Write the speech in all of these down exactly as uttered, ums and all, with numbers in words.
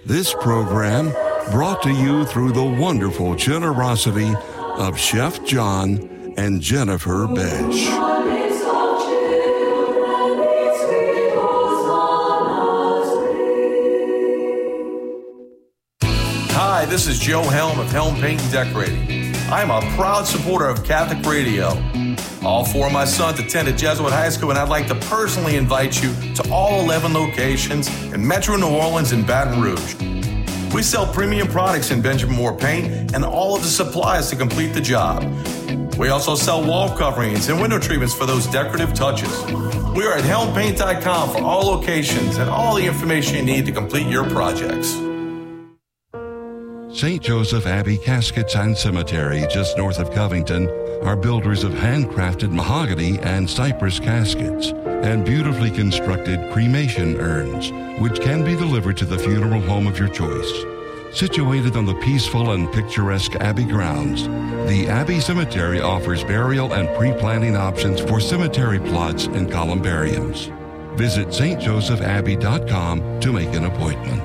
This program brought to you through the wonderful generosity of Chef John and Jennifer Besh. Hi, this is Joe Helm of Helm Paint and Decorating. I am a proud supporter of Catholic Radio. All four of my sons attended Jesuit High School, and I'd like to personally invite you to all eleven locations in Metro New Orleans and Baton Rouge. We sell premium products in Benjamin Moore paint and all of the supplies to complete the job. We also sell wall coverings and window treatments for those decorative touches. We are at helm paint dot com for all locations and all the information you need to complete your projects. Saint Joseph Abbey Caskets and Cemetery, just north of Covington, are builders of handcrafted mahogany and cypress caskets and beautifully constructed cremation urns, which can be delivered to the funeral home of your choice. Situated on the peaceful and picturesque Abbey grounds, the Abbey Cemetery offers burial and pre-planning options for cemetery plots and columbariums. Visit S T Joseph Abbey dot com to make an appointment.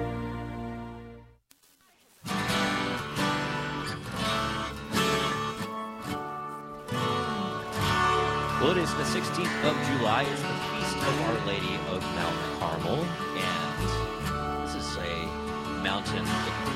Well, it is the sixteenth of July. It's the Feast of Our Lady of Mount Carmel. And this is a mountain in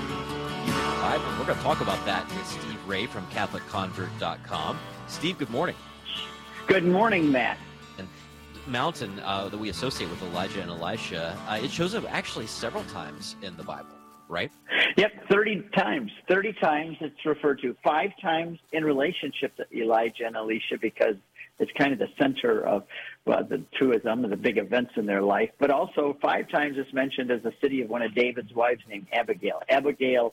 the Bible. We're going to talk about that with Steve Ray from Catholic Convert dot com. Steve, good morning. Good morning, Matt. And the mountain uh, that we associate with Elijah and Elisha, uh, it shows up actually several times in the Bible, right? Yep, thirty times. thirty times it's referred to. Five times in relationship to Elijah and Elisha because it's kind of the center of well, the two of them, the big events in their life. But also five times it's mentioned as the city of one of David's wives named Abigail, Abigail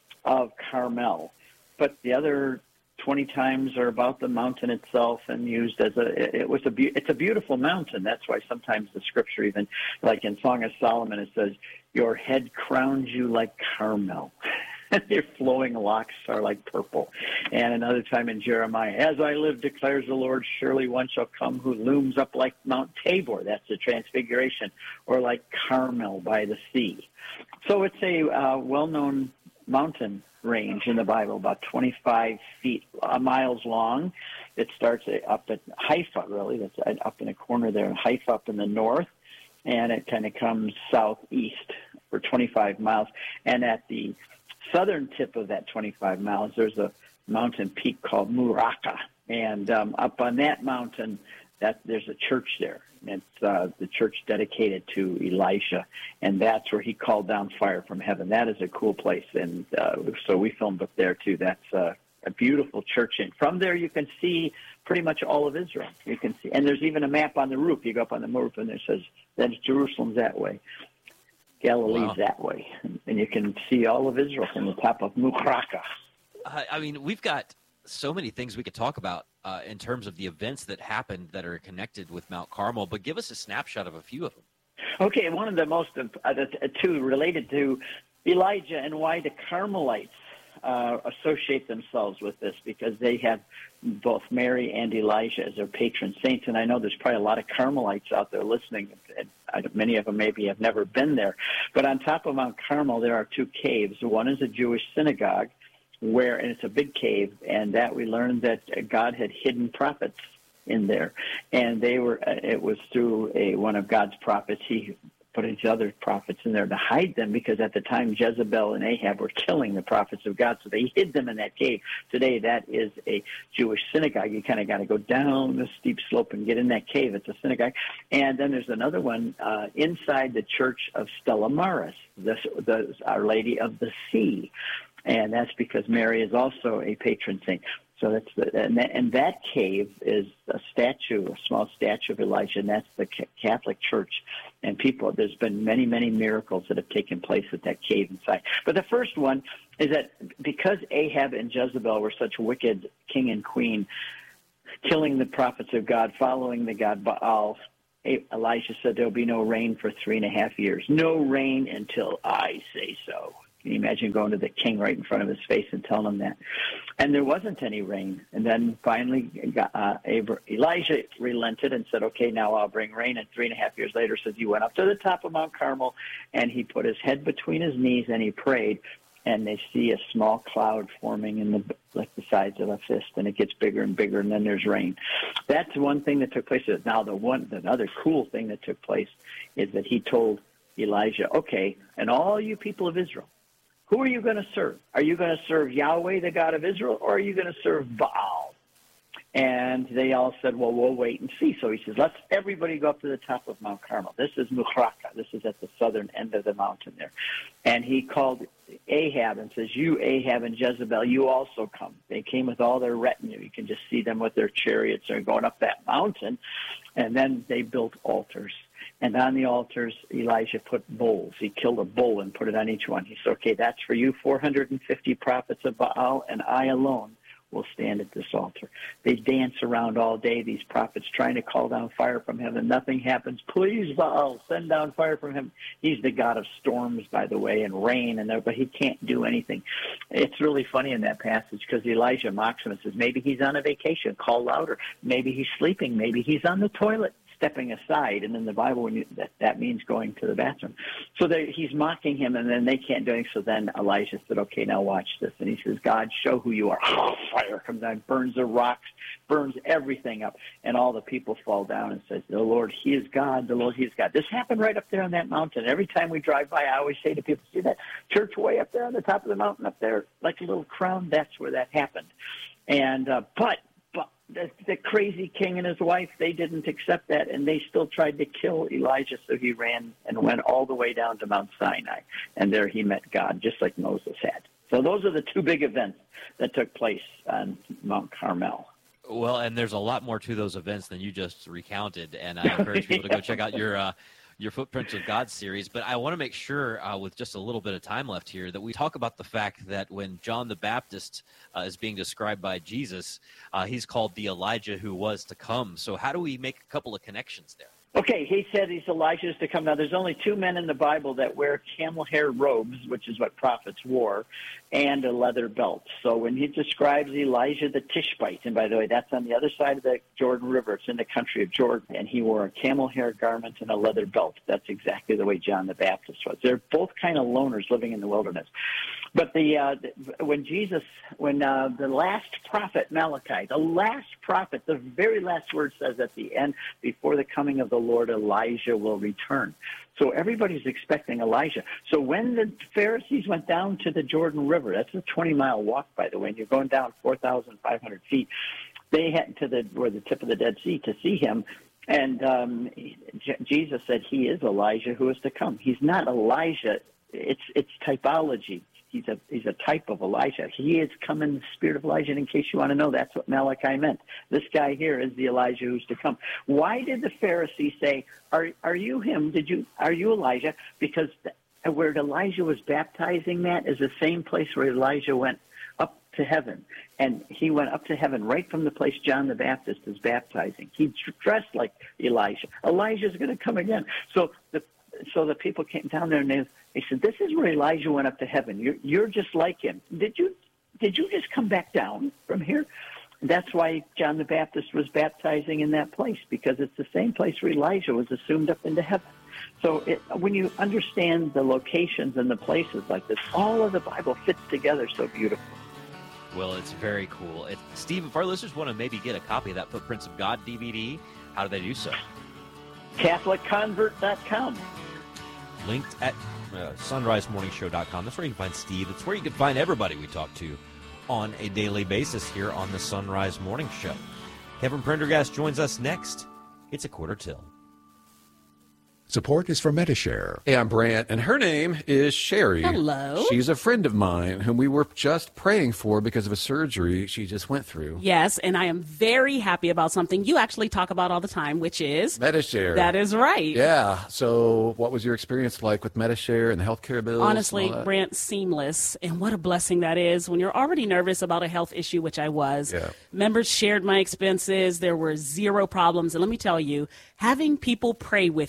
of Carmel. But the other twenty times are about the mountain itself and used as a, it was a, it's a beautiful mountain. That's why sometimes the scripture even, like in Song of Solomon, it says, your head crowns you like Carmel. Their flowing locks are like purple. And another time in Jeremiah, as I live, declares the Lord, surely one shall come who looms up like Mount Tabor. That's the transfiguration. Or like Carmel by the sea. So it's a uh, well-known mountain range in the Bible, about twenty-five feet, uh, miles long. It starts up at Haifa, really. That's up in a corner there, Haifa up in the north. And it kind of comes southeast for twenty-five miles. And at the southern tip of that twenty-five miles, there's a mountain peak called Muraka. And um, up on that mountain, that there's a church there. It's uh, the church dedicated to Elisha, and that's where he called down fire from heaven. That is a cool place, and uh, so we filmed up there, too. That's uh, a beautiful church. And from there, you can see pretty much all of Israel. You can see, and there's even a map on the roof. You go up on the roof, and it says, that's Jerusalem's that way. Galilee's wow. that way. And you can see all of Israel from the top of Muraka. Uh, I mean, we've got so many things we could talk about uh, in terms of the events that happened that are connected with Mount Carmel, but give us a snapshot of a few of them. Okay, one of the most, uh, the two related to Elijah and why the Carmelites uh, associate themselves with this, because they have both Mary and Elijah as their patron saints. And I know there's probably a lot of Carmelites out there listening, and I, many of them maybe have never been there. But on top of Mount Carmel, there are two caves. One is a Jewish synagogue, where, and it's a big cave, and that we learned that God had hidden prophets in there. And they were, it was through a one of God's prophets, he put his other prophets in there to hide them, because at the time Jezebel and Ahab were killing the prophets of God, so they hid them in that cave. Today that is a Jewish synagogue. You kind of got to go down the steep slope and get in that cave. It's a synagogue. And then there's another one uh, inside the church of Stella Maris, the, the Our Lady of the Sea. And that's because Mary is also a patron saint. So that's the, and, that, and that cave is a statue, a small statue of Elijah, and that's the Catholic Church. And people, there's been many, many miracles that have taken place at that cave inside. But the first one is that because Ahab and Jezebel were such wicked king and queen, killing the prophets of God, following the god Baal, Elijah said there'll be no rain for three and a half years. No rain until I say so. Can you imagine going to the king right in front of his face and telling him that? And there wasn't any rain. And then finally uh, Elijah relented and said, okay, now I'll bring rain. And three and a half years later says he went up to the top of Mount Carmel, and he put his head between his knees and he prayed. And they see a small cloud forming in the like the size of a fist, and it gets bigger and bigger, and then there's rain. That's one thing that took place. Now, the one, the other cool thing that took place is that he told Elijah, okay, and all you people of Israel, who are you going to serve? Are you going to serve Yahweh, the God of Israel, or are you going to serve Baal? And they all said, well, we'll wait and see. So he says, let's everybody go up to the top of Mount Carmel. This is Muhraka. This is at the southern end of the mountain there. And he called Ahab and says, you, Ahab and Jezebel, you also come. They came with all their retinue. You can just see them with their chariots. They're going up that mountain. And then they built altars. And on the altars, Elijah put bulls. He killed a bull and put it on each one. He said, okay, that's for you, four hundred fifty prophets of Baal, and I alone will stand at this altar. They dance around all day, these prophets, trying to call down fire from heaven. Nothing happens. Please, Baal, send down fire from heaven. He's the god of storms, by the way, and rain, and there, but he can't do anything. It's really funny in that passage because Elijah mocks him and says, maybe he's on a vacation. Call louder. Maybe he's sleeping. Maybe he's on the toilet, stepping aside. And in the Bible, when you, that, that means going to the bathroom. So they, he's mocking him, and then they can't do anything. So then Elijah said, okay, now watch this. And he says, God, show who you are. Oh, fire comes down, burns the rocks, burns everything up. And all the people fall down and says, the Lord, he is God. The Lord, he is God. This happened right up there on that mountain. Every time we drive by, I always say to people, see that church way up there on the top of the mountain up there, like a little crown? That's where that happened. And, uh, but, The, the crazy king and his wife, they didn't accept that, and they still tried to kill Elijah, so he ran and went all the way down to Mount Sinai, and there he met God, just like Moses had. So those are the two big events that took place on Mount Carmel. Well, and there's a lot more to those events than you just recounted, and I encourage people to go check out your uh, your Footprints of God series. But I want to make sure, uh, with just a little bit of time left here, that we talk about the fact that when John the Baptist uh, is being described by Jesus, uh, he's called the Elijah who was to come. So how do we make a couple of connections there? Okay, he said he's Elijah's to come. Now, there's only two men in the Bible that wear camel hair robes, which is what prophets wore, and a leather belt. So when he describes Elijah the Tishbite, and by the way, that's on the other side of the Jordan River. It's in the country of Jordan, and he wore a camel hair garment and a leather belt. That's exactly the way John the Baptist was. They're both kind of loners living in the wilderness. But the uh, when Jesus, when uh, the last prophet Malachi, the last prophet, the very last word says at the end, before the coming of the Lord, Elijah will return. So everybody's expecting Elijah. So when the Pharisees went down to the Jordan River, that's a twenty-mile walk, by the way, and you're going down four thousand five hundred feet, they had to the where the tip of the Dead Sea to see him. And um, J- Jesus said he is Elijah who is to come. He's not Elijah. It's it's typology. He's a he's a type of Elijah. He is come in the spirit of Elijah. And in case you want to know, that's what Malachi meant. This guy here is the Elijah who's to come. Why did the Pharisees say, "Are are you him? Did you are you Elijah?" Because the, where Elijah was baptizing, that is the same place where Elijah went up to heaven, and he went up to heaven right from the place John the Baptist is baptizing. He dressed like Elijah. Elijah's going to come again. So the so the people came down there and they. He said, this is where Elijah went up to heaven. You're, you're just like him. Did you did you just come back down from here? That's why John the Baptist was baptizing in that place, because it's the same place where Elijah was assumed up into heaven. So it, when you understand the locations and the places like this, all of the Bible fits together so beautifully. Well, it's very cool. It, Steve, if our listeners want to maybe get a copy of that Footprints of God D V D, how do they do so? Catholic Convert dot com. Linked at uh, sunrise morning show dot com. That's where you can find Steve. That's where you can find everybody we talk to on a daily basis here on the Sunrise Morning Show. Kevin Prendergast joins us next. It's a quarter till. Support is for Medi-Share. Hey, I'm Brant, and her name is Sherry. Hello. She's a friend of mine whom we were just praying for because of a surgery she just went through. Yes, and I am very happy about something you actually talk about all the time, which is... Medi-Share. That is right. Yeah. So what was your experience like with Medi-Share and the healthcare bills? Honestly, Brant, seamless. And what a blessing that is when you're already nervous about a health issue, which I was. Yeah. Members shared my expenses. There were zero problems. And let me tell you, having people pray with you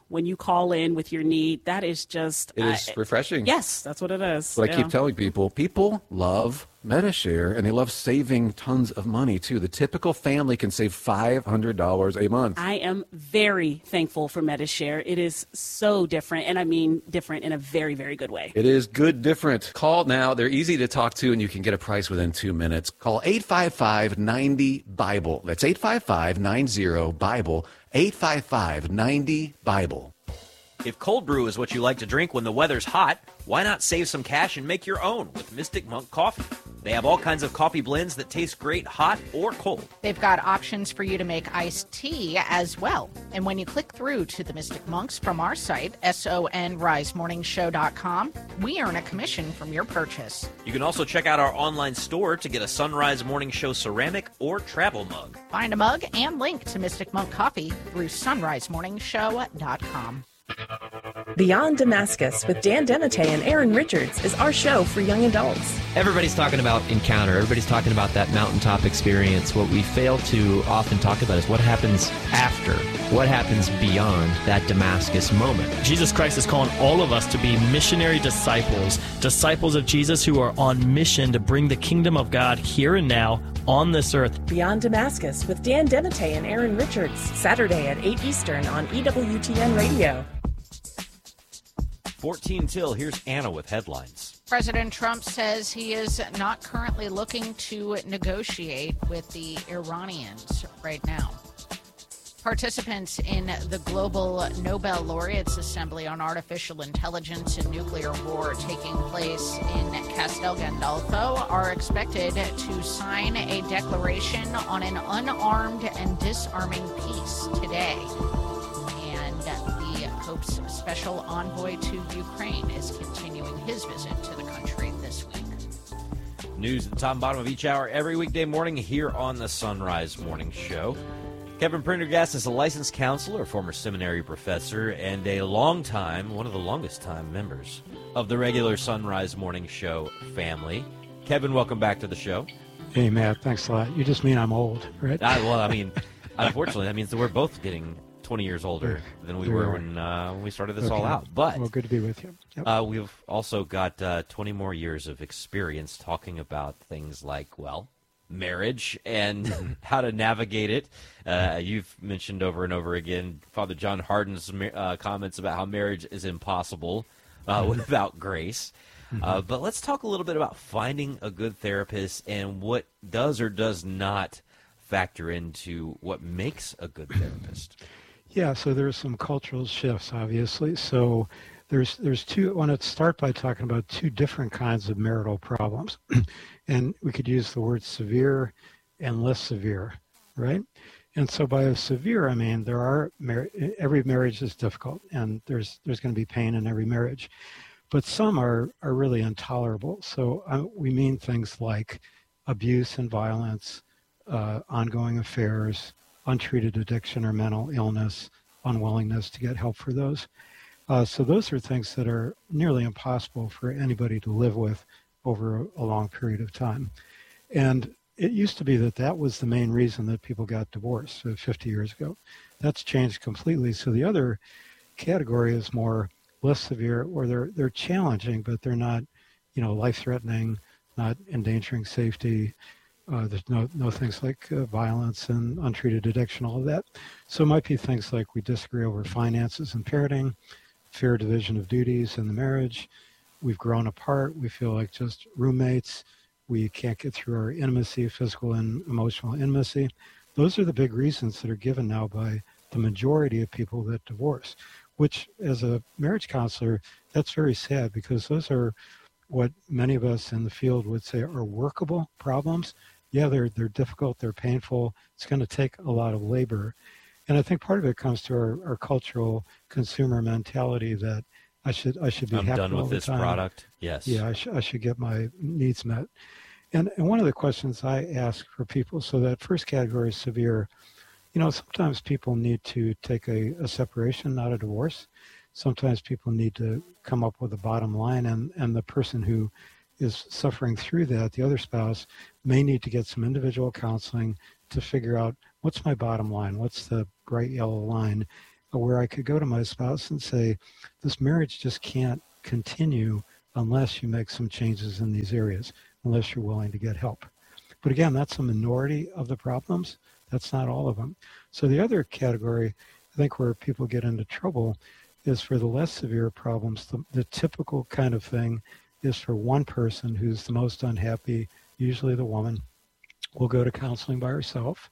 when you call in with your need. That is just... It is uh, refreshing. Yes, that's what it is. What yeah. I keep telling people, people love MediShare, and they love saving tons of money, too. The typical family can save five hundred dollars a month. I am very thankful for MediShare. It is so different, and I mean different in a very, very good way. It is good different. Call now. They're easy to talk to, and you can get a price within two minutes. Call eight five five, nine zero, BIBLE. That's eight five five, nine zero, BIBLE. eight five five, nine zero, BIBLE. If cold brew is what you like to drink when the weather's hot, why not save some cash and make your own with Mystic Monk Coffee? They have all kinds of coffee blends that taste great hot or cold. They've got options for you to make iced tea as well. And when you click through to the Mystic Monks from our site, sonrise morning show dot com, we earn a commission from your purchase. You can also check out our online store to get a Sunrise Morning Show ceramic or travel mug. Find a mug and link to Mystic Monk Coffee through sunrise morning show dot com. Beyond Damascus with Dan Dematteis and Aaron Richards is our show for young adults. Everybody's talking about encounter. Everybody's talking about that mountaintop experience. What we fail to often talk about is what happens after, what happens beyond that Damascus moment. Jesus Christ is calling all of us to be missionary disciples, disciples of Jesus who are on mission to bring the kingdom of God here and now on this earth. Beyond Damascus with Dan Dematteis and Aaron Richards, Saturday at eight Eastern on E W T N Radio. fourteen till, here's Anna with headlines. President Trump says he is not currently looking to negotiate with the Iranians right now. Participants in the Global Nobel Laureates Assembly on Artificial Intelligence and Nuclear War taking place in Castel Gandolfo are expected to sign a declaration on an unarmed and disarming peace today. And the Pope's special envoy to Ukraine is continuing his visit to the country this week. News at the top and bottom of each hour every weekday morning here on the Sunrise Morning Show. Kevin Prendergast is a licensed counselor, former seminary professor, and a long time, one of the longest time members of the regular Sunrise Morning Show family. Kevin, welcome back to the show. Hey, Matt, thanks a lot. You just mean I'm old, right? I, well, I mean, unfortunately, that means that we're both getting twenty years older than we were when, uh, when we started this okay. all out. But well, good to be with you. Yep. Uh, we've also got uh, twenty more years of experience talking about things like, well, marriage and how to navigate it. Uh, you've mentioned over and over again Father John Hardin's uh, comments about how marriage is impossible uh, without grace. Mm-hmm. Uh, but let's talk a little bit about finding a good therapist and what does or does not factor into what makes a good therapist. Yeah, so there's some cultural shifts, obviously. So there's there's two. I want to start by talking about two different kinds of marital problems. And we could use the word severe and less severe, right? And so by severe, I mean there are mar- every marriage is difficult, and there's there's going to be pain in every marriage, but some are are really intolerable. So uh, we mean things like abuse and violence, uh, ongoing affairs, untreated addiction or mental illness, unwillingness to get help for those. Uh, so those are things that are nearly impossible for anybody to live with over a, a long period of time. And it used to be that that was the main reason that people got divorced uh, fifty years ago. That's changed completely. So the other category is more less severe, or they're they're challenging, but they're not, you know, life-threatening, not endangering safety. Uh, there's no no things like uh, violence and untreated addiction, all of that. So it might be things like we disagree over finances and parenting, fair division of duties in the marriage. We've grown apart. We feel like just roommates. We can't get through our intimacy, physical and emotional intimacy. Those are the big reasons that are given now by the majority of people that divorce, which as a marriage counselor, that's very sad because those are what many of us in the field would say are workable problems. Yeah, they're they're difficult, they're painful. It's going to take a lot of labor. And I think part of it comes to our, our cultural consumer mentality that I should I should be I'm happy done with all the this time. product. Yes. Yeah, I, sh- I should get my needs met. And, and one of the questions I ask for people, so that first category is severe. You know, sometimes people need to take a, a separation, not a divorce. Sometimes people need to come up with a bottom line, and, and the person who is suffering through that, the other spouse, may need to get some individual counseling to figure out what's my bottom line, what's the bright yellow line, uh, where I could go to my spouse and say, this marriage just can't continue unless you make some changes in these areas, unless you're willing to get help. But again, that's a minority of the problems. That's not all of them. So the other category, I think, where people get into trouble is for the less severe problems. The, the typical kind of thing is for one person who's the most unhappy, usually the woman, will go to counseling by herself.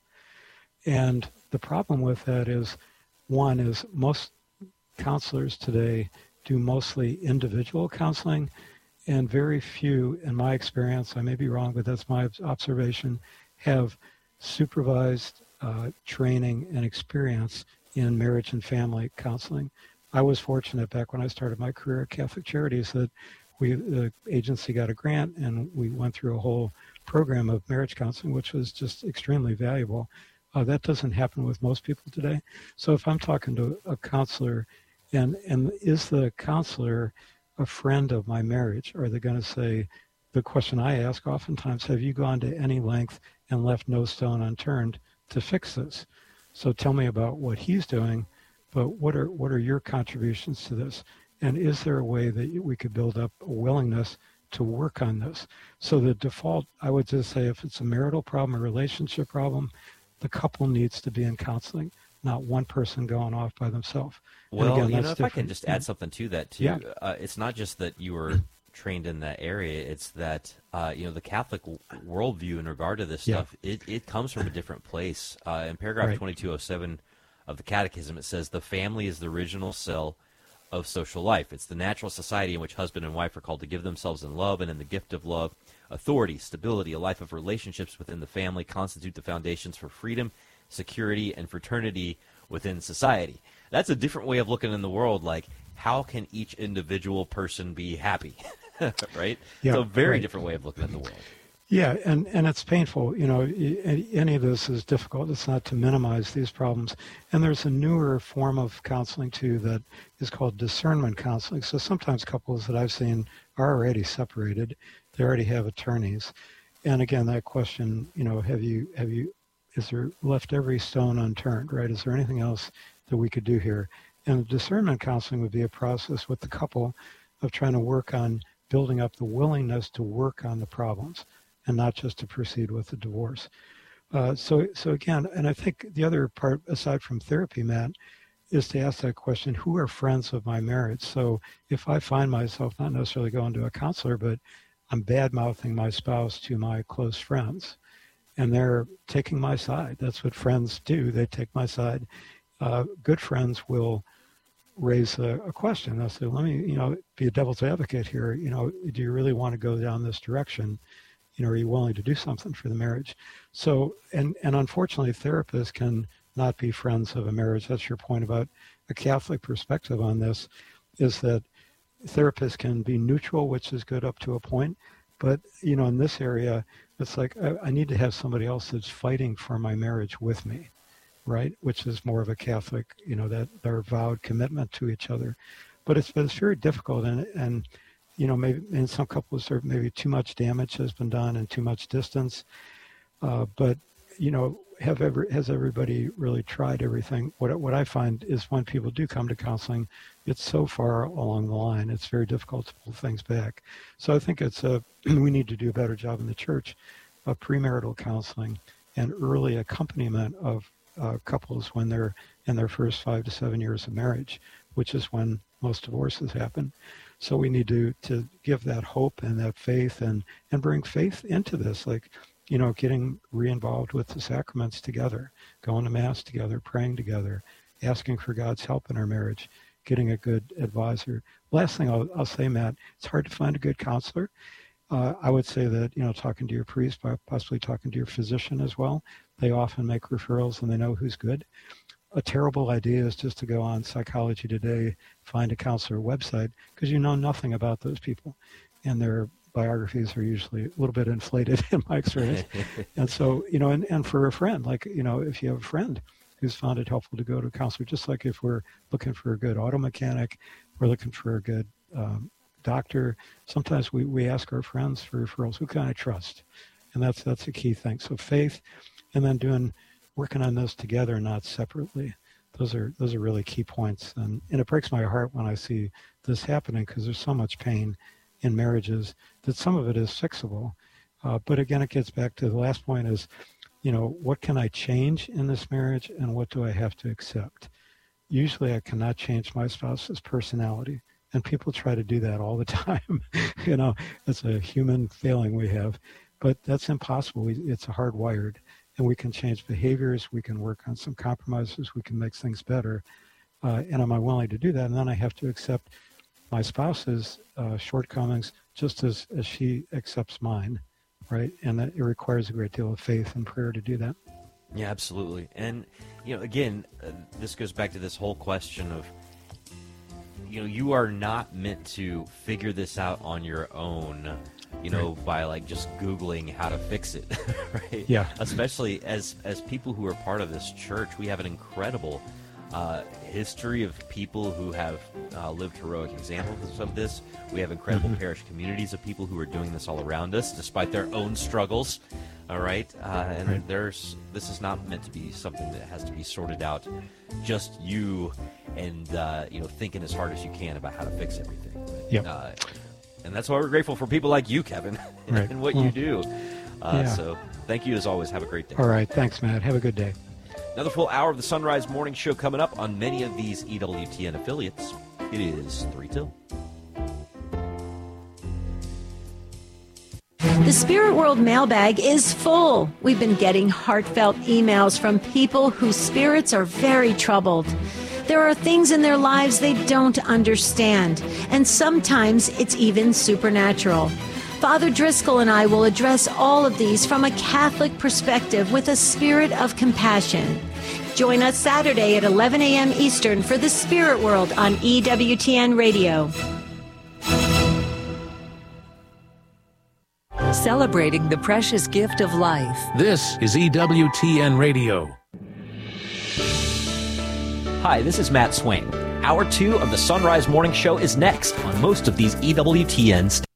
And the problem with that is, one is most counselors today do mostly individual counseling, and very few, in my experience, I may be wrong, but that's my observation, have supervised uh, training and experience in marriage and family counseling. I was fortunate back when I started my career at Catholic Charities that we, the agency got a grant and we went through a whole program of marriage counseling, which was just extremely valuable. Uh, that doesn't happen with most people today. So if I'm talking to a counselor, and, and is the counselor a friend of my marriage? Are they going to say, the question I ask oftentimes, have you gone to any length and left no stone unturned to fix this? So tell me about what he's doing, but what are what are your contributions to this? And is there a way that we could build up a willingness to work on this? So the default, I would just say, if it's a marital problem, a relationship problem, the couple needs to be in counseling, not one person going off by themselves. Well, again, you know, if different. I can just add something to that, too. Yeah. Uh, it's not just that you were trained in that area. It's that, uh, you know, the Catholic w- worldview in regard to this Yeah. stuff, it, it comes from a different place. Uh, in paragraph Right. twenty-two oh seven of the Catechism, it says, the family is the original cell of social life. It's the natural society in which husband and wife are called to give themselves in love, and in the gift of love, authority, stability, a life of relationships within the family constitute the foundations for freedom, security, and fraternity within society. That's a different way of looking in the world, like, how can each individual person be happy, right? Yeah, it's a very right. different way of looking at the world. Yeah, and, and it's painful. You know, y- any of this is difficult. It's not to minimize these problems. And there's a newer form of counseling, too, that is called discernment counseling. So sometimes couples that I've seen are already separated. They already have attorneys. And again, that question, you know, have you, have you, is there left every stone unturned, right? Is there anything else that we could do here? And discernment counseling would be a process with the couple of trying to work on building up the willingness to work on the problems, and not just to proceed with the divorce. Uh, so, so again, and I think the other part, aside from therapy, Matt, is to ask that question, who are friends of my marriage? So if I find myself not necessarily going to a counselor, but I'm bad-mouthing my spouse to my close friends, and they're taking my side. That's what friends do. They take my side. Uh, good friends will raise a, a question. They'll say, let me, you know, be a devil's advocate here. You know, do you really want to go down this direction? You know, are you willing to do something for the marriage? So, and, and unfortunately, therapists can not be friends of a marriage. That's your point about a Catholic perspective on this, is that therapists can be neutral, which is good up to a point. But, you know, in this area, it's like, I, I need to have somebody else that's fighting for my marriage with me, right? Which is more of a Catholic, you know, that their vowed commitment to each other. But it's, but it's very difficult. And, and, you know, maybe in some couples, there maybe too much damage has been done and too much distance. Uh, but, you know, have ever, has everybody really tried everything? What, what I find is when people do come to counseling, it's so far along the line, it's very difficult to pull things back. So I think it's a, we need to do a better job in the church of premarital counseling and early accompaniment of uh, couples when they're in their first five to seven years of marriage, which is when most divorces happen. So we need to, to give that hope and that faith and, and bring faith into this, like, you know, getting re-involved with the sacraments together, going to Mass together, praying together, asking for God's help in our marriage, getting a good advisor. Last thing I'll, I'll say, Matt, it's hard to find a good counselor. Uh, I would say that, you know, talking to your priest, possibly talking to your physician as well, they often make referrals and they know who's good. A terrible idea is just to go on Psychology Today, find a counselor website, because you know nothing about those people. And their biographies are usually a little bit inflated in my experience. And so, you know, and, and for a friend, like, you know, if you have a friend who's found it helpful to go to a counselor, just like if we're looking for a good auto mechanic, we're looking for a good um, doctor, sometimes we, we ask our friends for referrals. Who can I trust? And that's that's a key thing. So faith, and then doing working on this together, not separately. Those are those are really key points, and, and it breaks my heart when I see this happening, because there's so much pain in marriages that some of it is fixable. Uh, but again, it gets back to the last point is, you know, what can I change in this marriage, and what do I have to accept? Usually I cannot change my spouse's personality, and people try to do that all the time. You know, it's a human failing we have, but that's impossible. We, it's hardwired. And we can change behaviors, we can work on some compromises, we can make things better. Uh, and am I willing to do that? And then I have to accept my spouse's uh, shortcomings just as, as she accepts mine, right? And that it requires a great deal of faith and prayer to do that. Yeah, absolutely. And, you know, again, uh, this goes back to this whole question of, you know, you are not meant to figure this out on your own, you know, right. by like just Googling how to fix it, right? Yeah. Especially as as people who are part of this church, we have an incredible uh, history of people who have uh, lived heroic examples of this. We have incredible mm-hmm. parish communities of people who are doing this all around us, despite their own struggles. All right, uh, and right. there's this is not meant to be something that has to be sorted out, just you and uh, you know thinking as hard as you can about how to fix everything. Yeah. Uh, And that's why we're grateful for people like you, Kevin, and, right. and what well, you do. Uh, yeah. So thank you as always. Have a great day. All right. Thanks, Matt. Have a good day. Another full hour of the Sunrise Morning Show coming up on many of these E W T N affiliates. It is three till. The Spirit World mailbag is full. We've been getting heartfelt emails from people whose spirits are very troubled. There are things in their lives they don't understand, and sometimes it's even supernatural. Father Driscoll and I will address all of these from a Catholic perspective with a spirit of compassion. Join us Saturday at eleven a.m. Eastern for the Spirit World on E W T N Radio. Celebrating the precious gift of life. This is E W T N Radio. Hi, this is Matt Swain. Hour two of the Sunrise Morning Show is next on most of these E W T N stations.